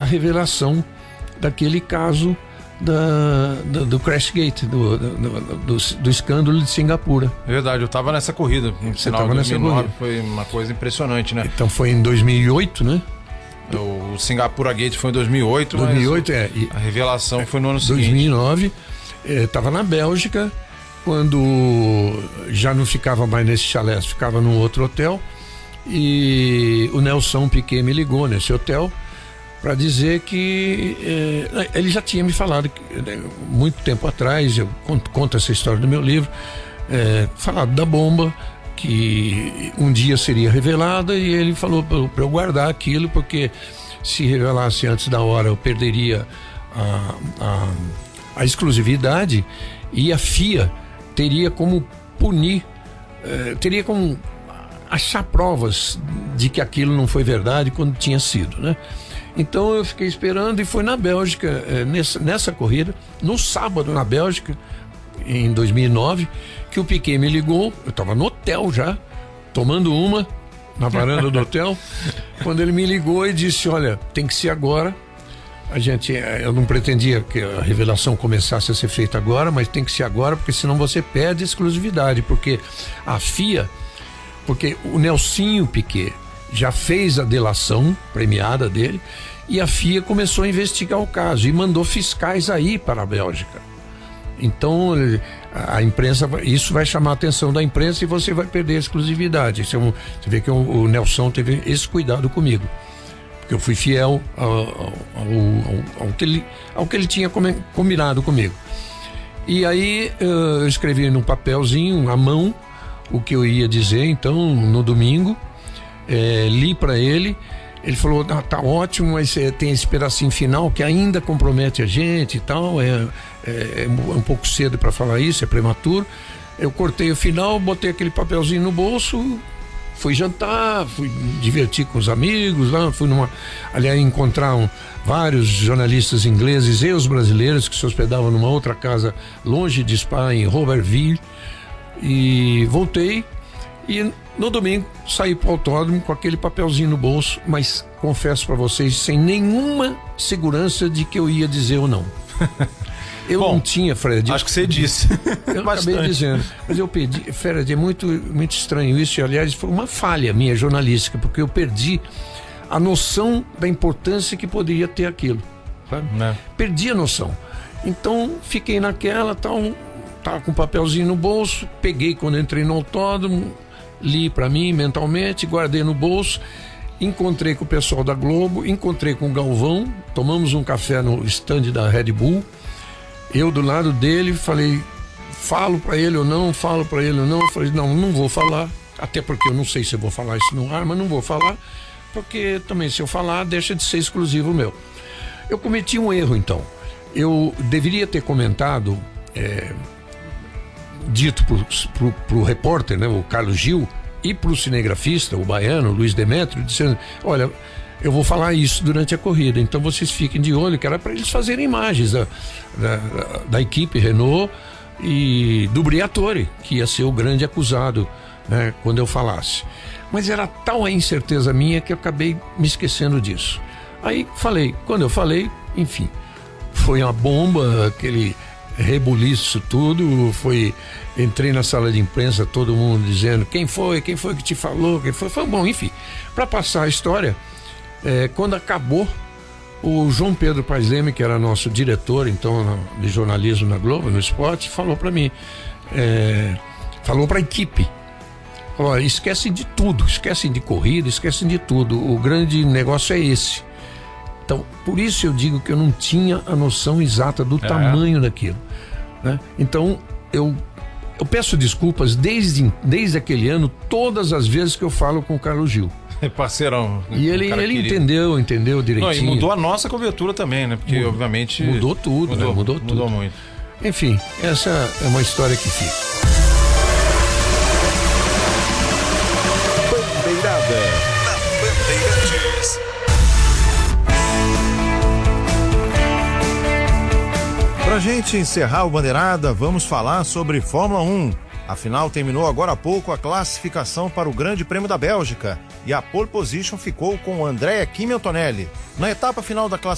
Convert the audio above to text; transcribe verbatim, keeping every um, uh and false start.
revelação daquele caso da, do, do Crashgate, do, do, do, do escândalo de Singapura. Verdade, eu estava nessa corrida, no final de dois mil e nove, foi uma coisa impressionante, né? Então foi em dois mil e oito, né? O Singapura Gate foi em dois mil e oito, dois mil e oito, é. A revelação foi no ano seguinte. dois mil e nove, estava é, na Bélgica, quando já não ficava mais nesse chalé, ficava num outro hotel, e o Nelson Piquet me ligou nesse hotel para dizer que é, ele já tinha me falado que, muito tempo atrás, eu conto, conto essa história do meu livro, é, falado da bomba que um dia seria revelada, e ele falou para eu guardar aquilo, porque se revelasse antes da hora eu perderia a, a, a exclusividade, e a F I A teria como punir, eh, teria como achar provas de que aquilo não foi verdade quando tinha sido, né? Então eu fiquei esperando, e foi na Bélgica, eh, nessa, nessa corrida, no sábado na Bélgica, em dois mil e nove, que o Piquet me ligou. Eu estava no hotel já, tomando uma na varanda do hotel, quando ele me ligou e disse: olha, tem que ser agora. A gente, eu não pretendia que a revelação começasse a ser feita agora, mas tem que ser agora, porque senão você perde a exclusividade, porque a F I A, porque o Nelsinho Piquet já fez a delação premiada dele, e a F I A começou a investigar o caso e mandou fiscais aí para a Bélgica. Então a imprensa, isso vai chamar a atenção da imprensa e você vai perder a exclusividade. Isso é um, você vê que o, o Nelson teve esse cuidado comigo, porque eu fui fiel ao, ao, ao, ao, que, ele, ao que ele tinha combinado comigo. E aí eu escrevi num papelzinho à mão o que eu ia dizer. Então no domingo é, li para ele. Ele falou: ah, tá ótimo, mas é, tem esse pedacinho final que ainda compromete a gente e tal, é, é, é um pouco cedo para falar isso, é prematuro. Eu cortei o final, botei aquele papelzinho no bolso, fui jantar, fui me divertir com os amigos lá, fui numa, aliás, encontrar um, vários jornalistas ingleses e os brasileiros que se hospedavam numa outra casa longe de Spa, em Robertville, e voltei. E no domingo saí para o autódromo com aquele papelzinho no bolso, mas confesso para vocês, sem nenhuma segurança de que eu ia dizer ou não. Eu Bom, não tinha, Fred. Acho que você disse. Eu acabei dizendo. Mas eu perdi, Fred, é muito, muito estranho isso. E, aliás, foi uma falha minha jornalística, porque eu perdi a noção da importância que poderia ter aquilo. Sabe? É. Perdi a noção. Então, fiquei naquela, tal, tava com um papelzinho no bolso, peguei quando entrei no autódromo, li para mim mentalmente, guardei no bolso, encontrei com o pessoal da Globo, encontrei com o Galvão, tomamos um café no stand da Red Bull, eu do lado dele, falei: falo para ele ou não, falo para ele ou não. Eu falei: não, não vou falar, até porque eu não sei se eu vou falar isso no ar, mas não vou falar, porque também se eu falar deixa de ser exclusivo meu. Eu cometi um erro, então. Eu deveria ter comentado, é, dito pro, pro, pro repórter, né, o Carlos Gil, e pro cinegrafista, o baiano, Luiz Demétrio, dizendo: olha, eu vou falar isso durante a corrida, então vocês fiquem de olho, que era para eles fazerem imagens da, da, da equipe Renault e do Briatore, que ia ser o grande acusado, né, quando eu falasse. Mas era tal a incerteza minha que eu acabei me esquecendo disso. Aí falei, quando eu falei, enfim, foi uma bomba, aquele rebuliço tudo, foi, entrei na sala de imprensa, todo mundo dizendo: quem foi, quem foi que te falou, quem foi, foi bom, enfim. Para passar a história, é, quando acabou, o João Pedro Paes Leme, que era nosso diretor então de jornalismo na Globo, no Esporte, falou para mim, é, falou para a equipe: olha, esquecem de tudo, esquecem de corrida, esquecem de tudo, o grande negócio é esse. Então, por isso eu digo que eu não tinha a noção exata do é. tamanho daquilo, né? Então, eu, eu peço desculpas desde, desde aquele ano, todas as vezes que eu falo com o Carlos Gil. É parceirão. E ele, ele entendeu, entendeu direitinho. Não, e mudou a nossa cobertura também, né? Porque, mudou, obviamente... Mudou tudo, mudou, né? Mudou tudo. Mudou muito. Enfim, essa é uma história que fica. Bandeirada na Bandeirantes. Pra gente encerrar o Bandeirada, vamos falar sobre Fórmula um. Afinal, terminou agora há pouco a classificação para o Grande Prêmio da Bélgica e a pole position ficou com Andrea Kimi Antonelli. Na etapa final da classificação,